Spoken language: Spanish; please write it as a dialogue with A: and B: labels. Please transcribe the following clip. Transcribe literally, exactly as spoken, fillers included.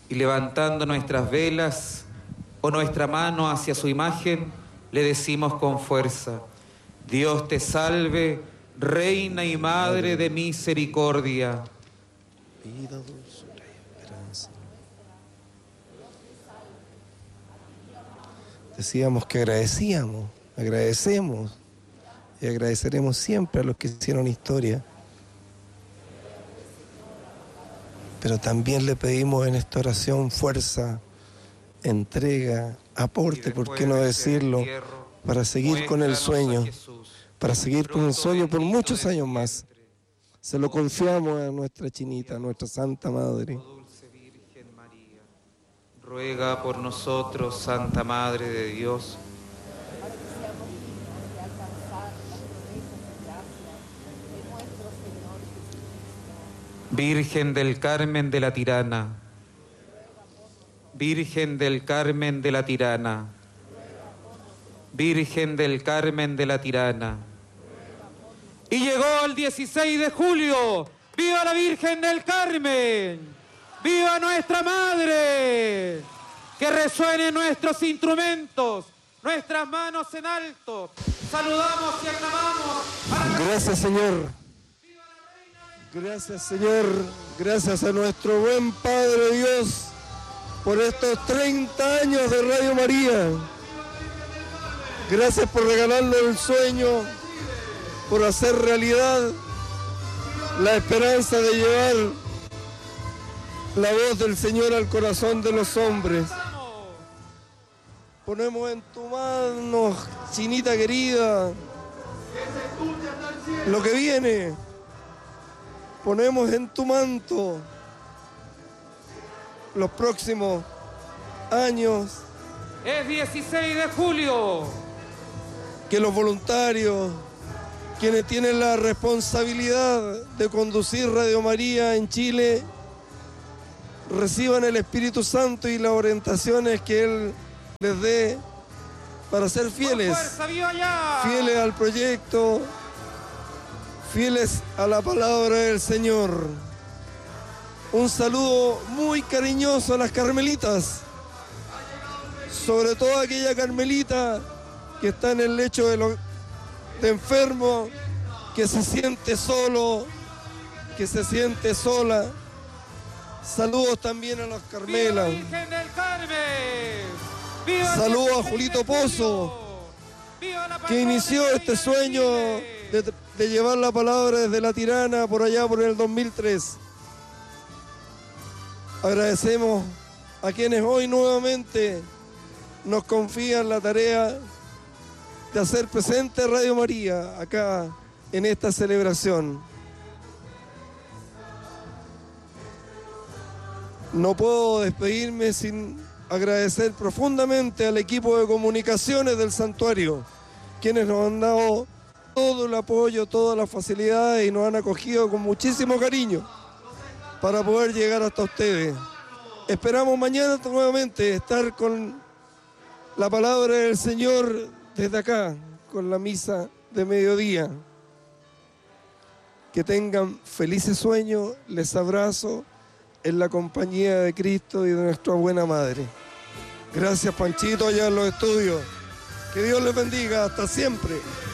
A: y levantando nuestras velas o nuestra mano hacia su imagen, le decimos con fuerza: Dios te salve, Reina y Madre de misericordia.
B: Vida, dulzura y esperanza. Decíamos que agradecíamos, agradecemos y agradeceremos siempre a los que hicieron historia. Pero también le pedimos en esta oración fuerza, entrega, aporte, por qué no decirlo, para seguir con el sueño, para seguir con el sueño por muchos años más. Se lo confiamos a nuestra Chinita, a nuestra Santa Madre.
A: Oh dulce Virgen María, ruega por nosotros, Santa Madre de Dios. Virgen del Carmen de la Tirana, Virgen del Carmen de la Tirana, Virgen del Carmen de la Tirana. Y llegó el dieciséis de julio. ¡Viva la Virgen del Carmen! ¡Viva nuestra Madre! Que resuenen nuestros instrumentos, nuestras manos en alto. Saludamos y aclamamos a la...
B: Gracias, Señor. Gracias, Señor. Gracias a nuestro buen Padre Dios por estos treinta años de Radio María. Gracias por regalarnos el sueño, por hacer realidad la esperanza de llevar la voz del Señor al corazón de los hombres. Ponemos en tu mano, Chinita querida, lo que viene. Ponemos en tu manto los próximos años.
A: Es dieciséis de julio.
B: Que los voluntarios, quienes tienen la responsabilidad de conducir Radio María en Chile, reciban el Espíritu Santo y las orientaciones que Él les dé para ser fieles, fieles al proyecto, fieles a la palabra del Señor. Un saludo muy cariñoso a las carmelitas, sobre todo a aquella carmelita que está en el lecho de, lo, de enfermo, que se siente solo, que se siente sola. Saludos también a las Carmelas.
A: ¡Viva Virgen del Carmen! ¡Viva
B: Saludos a Julito Pozo, que inició este sueño de, de llevar la palabra desde La Tirana por allá por el dos mil tres. Agradecemos a quienes hoy nuevamente nos confían la tarea de hacer presente Radio María acá en esta celebración. No puedo despedirme sin agradecer profundamente al equipo de comunicaciones del santuario, quienes nos han dado todo el apoyo, todas las facilidades y nos han acogido con muchísimo cariño para poder llegar hasta ustedes. Esperamos mañana nuevamente estar con la palabra del Señor desde acá, con la misa de mediodía. Que tengan felices sueños, les abrazo en la compañía de Cristo y de nuestra buena Madre. Gracias, Panchito, allá en los estudios. Que Dios les bendiga, hasta siempre.